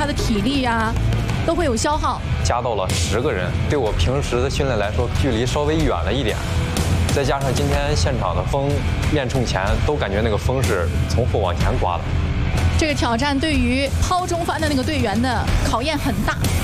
他的体力呀，都会有消耗。 加到了10个人，对我平时的训练来说，距离稍微远了一点。再加上今天现场的风，练冲前都感觉那个风是从后往前刮的。 这个挑战对于抛中翻的那个队员的考验很大。